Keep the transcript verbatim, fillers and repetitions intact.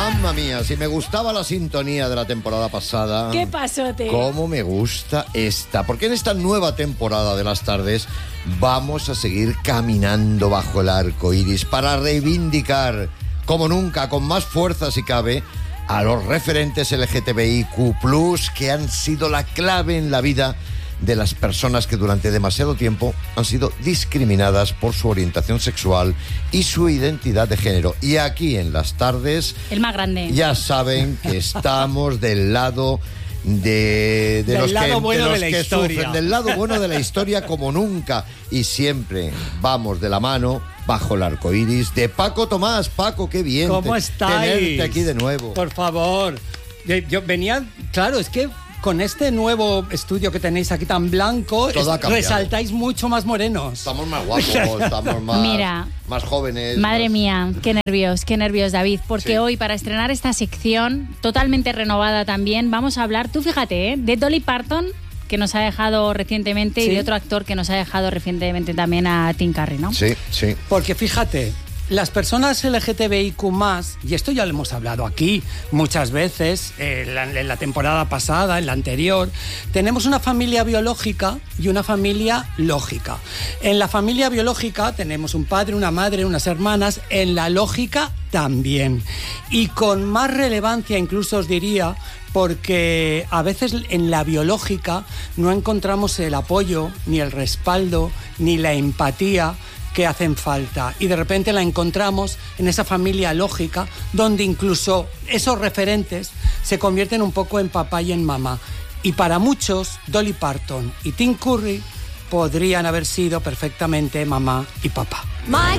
Mamma mía, si me gustaba la sintonía de la temporada pasada. ¿Qué pasó, te? ¿Cómo me gusta esta? Porque en esta nueva temporada de las tardes vamos a seguir caminando bajo el arco iris para reivindicar, como nunca, con más fuerza si cabe, a los referentes L G T B I Q plus, que han sido la clave en la vida de las personas que durante demasiado tiempo han sido discriminadas por su orientación sexual y su identidad de género. Y aquí en las tardes, el más grande, ya saben que estamos del lado de, de del los lado que, bueno de los de la que historia. sufren, del lado bueno de la historia como nunca. Y siempre vamos de la mano bajo el arco iris de Paco Tomás. Paco, qué bien ¿Cómo te, estáis? tenerte aquí de nuevo. Por favor. Yo, yo venía, claro, es que con este nuevo estudio que tenéis aquí tan blanco, Todo ha es, cambiado. resaltáis mucho más morenos. Estamos más guapos, estamos más, Mira, más jóvenes. Madre más... mía, qué nervios, qué nervios, David, porque Sí. hoy, para estrenar esta sección, totalmente renovada también, vamos a hablar, tú fíjate, ¿eh? de Dolly Parton, que nos ha dejado recientemente, Sí. y de otro actor que nos ha dejado recientemente también, a Tim Curry, ¿no? Sí, sí. Porque fíjate, las personas L G T B I Q más, y esto ya lo hemos hablado aquí muchas veces, eh, en, la, en la temporada pasada, en la anterior, tenemos una familia biológica y una familia lógica. En la familia biológica tenemos un padre, una madre, unas hermanas, en la lógica también. Y con más relevancia, incluso os diría, porque a veces en la biológica no encontramos el apoyo, ni el respaldo, ni la empatía que hacen falta, y de repente la encontramos en esa familia lógica donde incluso esos referentes se convierten un poco en papá y en mamá, y para muchos Dolly Parton y Tim Curry podrían haber sido perfectamente mamá y papá.